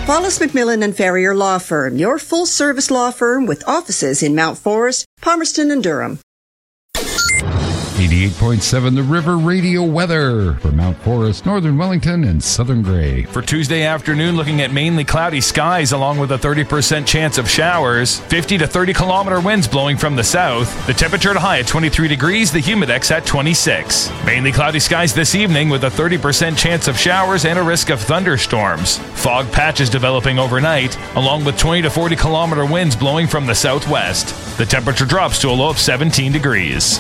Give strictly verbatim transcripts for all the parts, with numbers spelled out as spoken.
Wallace McMillan and Ferrier Law Firm, your full-service law firm with offices in Mount Forest, Palmerston, and Durham. eighty-eight point seven The River Radio weather for Mount Forest, Northern Wellington, and Southern Grey. For Tuesday afternoon, looking at mainly cloudy skies along with a thirty percent chance of showers. fifty to thirty kilometer winds blowing from the south. The temperature at high at twenty-three degrees, the humidex at twenty-six. Mainly cloudy skies this evening with a thirty percent chance of showers and a risk of thunderstorms. Fog patches developing overnight, along with twenty to forty kilometer winds blowing from the southwest. The temperature drops to a low of seventeen degrees.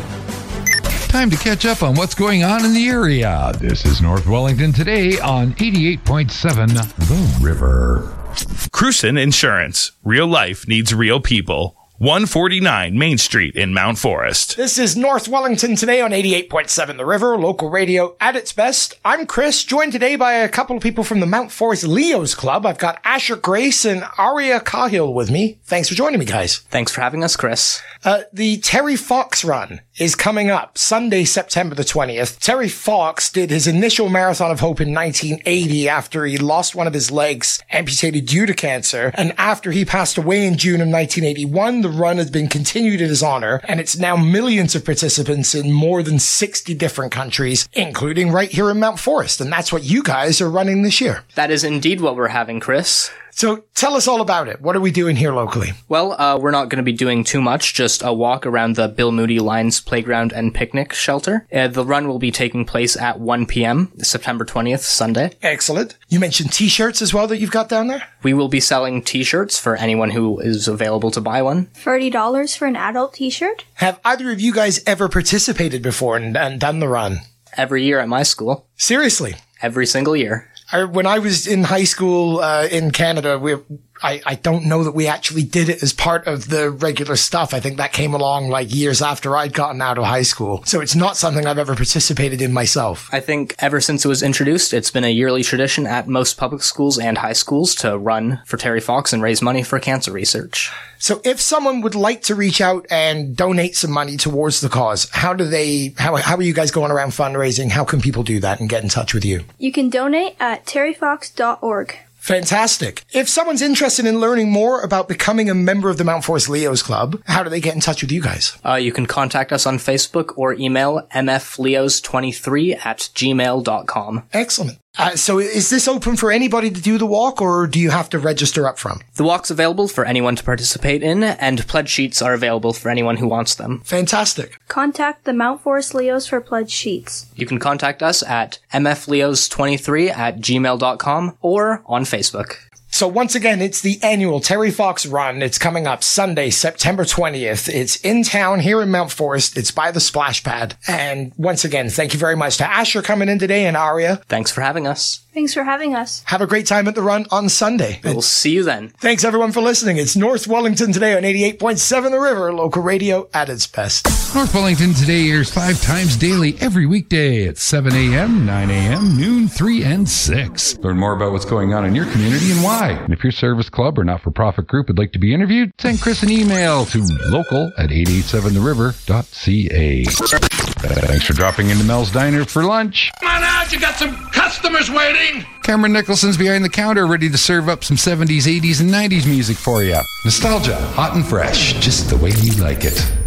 Time to catch up on what's going on in the area. This is North Wellington today on eighty-eight point seven The River. Cruson Insurance. Real life needs real people. one forty-nine Main Street in Mount Forest. This is North Wellington today on eighty-eight point seven The River, local radio at its best. I'm Chris, joined today by a couple of people from the Mount Forest Leos Club. I've got Asher Grace and Aria Cahill with me. Thanks for joining me, guys. Thanks for having us, Chris. Uh, the Terry Fox Run is coming up Sunday, September the twentieth. Terry Fox did his initial Marathon of Hope in nineteen eighty after he lost one of his legs, amputated due to cancer. And after he passed away in June of nineteen eighty-one, the run has been continued in his honor, and it's now millions of participants in more than sixty different countries, including right here in Mount Forest. And that's what you guys are running this year. That is indeed what we're having, Chris. So tell us all about it. What are we doing here locally? Well, uh, we're not going to be doing too much, just a walk around the Bill Moody Lions Playground and Picnic Shelter. Uh, the run will be taking place at one p.m., September twentieth, Sunday. Excellent. You mentioned t-shirts as well that you've got down there? We will be selling t-shirts for anyone who is available to buy one. thirty dollars for an adult t-shirt? Have either of you guys ever participated before and, and done the run? Every year at my school. Seriously? Every single year. I, when I was in high school uh, in Canada, we, I, I don't know that we actually did it as part of the regular stuff. I think that came along like years after I'd gotten out of high school. So it's not something I've ever participated in myself. I think ever since it was introduced, it's been a yearly tradition at most public schools and high schools to run for Terry Fox and raise money for cancer research. So if someone would like to reach out and donate some money towards the cause, how do they, how, how are you guys going around fundraising? How can people do that and get in touch with you? You can donate at terry fox dot org. Fantastic. If someone's interested in learning more about becoming a member of the Mount Forest Leos Club, how do they get in touch with you guys? Uh, you can contact us on Facebook or email m f leos twenty-three at gmail dot com. Excellent. Uh, so is this open for anybody to do the walk, or do you have to register up front? The walk's available for anyone to participate in, and pledge sheets are available for anyone who wants them. Fantastic. Contact the Mount Forest Leos for pledge sheets. You can contact us at m f leos twenty-three at gmail dot com or on Facebook. So once again, it's the annual Terry Fox Run. It's coming up Sunday, September twentieth. It's in town here in Mount Forest. It's by the splash pad. And once again, thank you very much to Asher coming in today and Aria. Thanks for having us. Thanks for having us. Have a great time at the run on Sunday. We'll see you then. Thanks everyone for listening. It's North Wellington today on eighty-eight point seven The River, local radio at its best. North Wellington today airs five times daily every weekday at seven a.m., nine a.m., noon, three, and six. Learn more about what's going on in your community and why. And if your service club or not-for-profit group would like to be interviewed, send Chris an email to local at eight eight seven the river dot c a. Thanks for dropping into Mel's Diner for lunch. Come on out, you got some customers waiting. Cameron Nicholson's behind the counter, ready to serve up some seventies, eighties, and nineties music for you. Nostalgia, hot and fresh, just the way you like it.